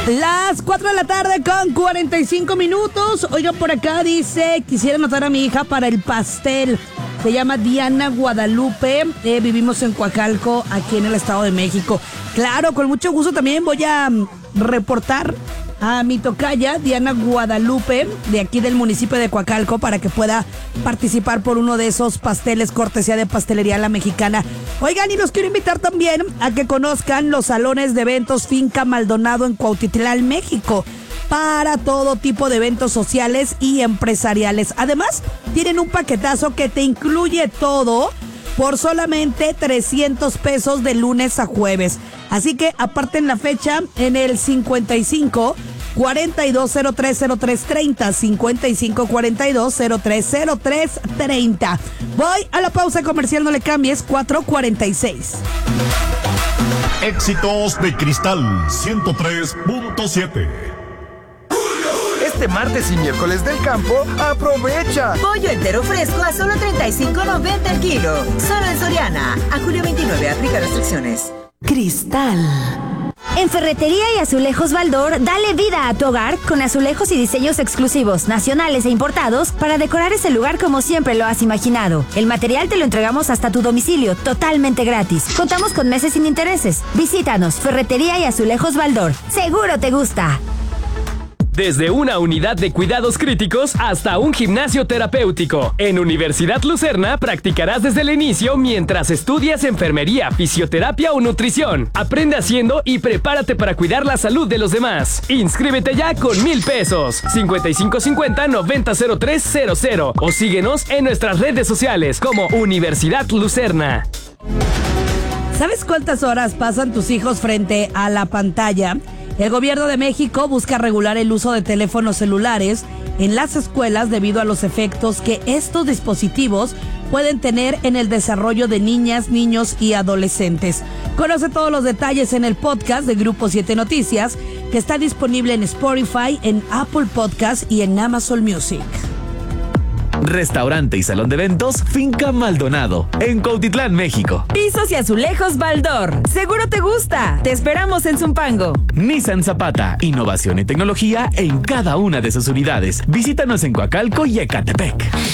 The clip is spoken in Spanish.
Las 4 de la tarde con 45 minutos. Oigan, por acá dice, quisiera anotar a mi hija para el pastel. Se llama Diana Guadalupe. Vivimos en Coacalco, aquí en el Estado de México. Claro, con mucho gusto también voy a reportar a mi tocaya, Diana Guadalupe, de aquí del municipio de Coacalco, para que pueda participar por uno de esos pasteles cortesía de Pastelería La Mexicana. Oigan, y los quiero invitar también a que conozcan los salones de eventos Finca Maldonado en Cuautitlán, México, para todo tipo de eventos sociales y empresariales. Además, tienen un paquetazo que te incluye todo por solamente 300 pesos de lunes a jueves. Así que aparten la fecha en el 55 42030330, 55 42030330. Voy a la pausa comercial, no le cambies, 4:46. Éxitos de Cristal 103.7. Este martes y miércoles del campo, aprovecha. Pollo entero fresco a solo $35.90 el kilo. Solo en Soriana. A julio 29, aplica restricciones. Cristal. En Ferretería y Azulejos Baldor, dale vida a tu hogar con azulejos y diseños exclusivos, nacionales e importados para decorar ese lugar como siempre lo has imaginado. El material te lo entregamos hasta tu domicilio, totalmente gratis. Contamos con meses sin intereses. Visítanos, Ferretería y Azulejos Baldor. Seguro te gusta. Desde una unidad de cuidados críticos hasta un gimnasio terapéutico. En Universidad Lucerna practicarás desde el inicio mientras estudias enfermería, fisioterapia o nutrición. Aprende haciendo y prepárate para cuidar la salud de los demás. Inscríbete ya con 1,000 pesos. 5550-900300 o síguenos en nuestras redes sociales como Universidad Lucerna. ¿Sabes cuántas horas pasan tus hijos frente a la pantalla? El gobierno de México busca regular el uso de teléfonos celulares en las escuelas debido a los efectos que estos dispositivos pueden tener en el desarrollo de niñas, niños y adolescentes. Conoce todos los detalles en el podcast de Grupo 7 Noticias, que está disponible en Spotify, en Apple Podcast y en Amazon Music. Restaurante y salón de eventos Finca Maldonado, en Cuautitlán, México. Pisos y azulejos Baldor. Seguro te gusta. Te esperamos en Zumpango. Nissan Zapata, innovación y tecnología en cada una de sus unidades. Visítanos en Coacalco y Ecatepec.